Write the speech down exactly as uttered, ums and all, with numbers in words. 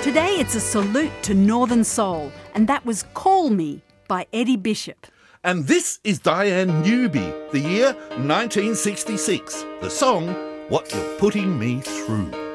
Today it's a salute to Northern Soul, and that was Call Me by Eddie Bishop. And this is Diane Newby, the year nineteen sixty-six. The song, What You're Putting Me Through.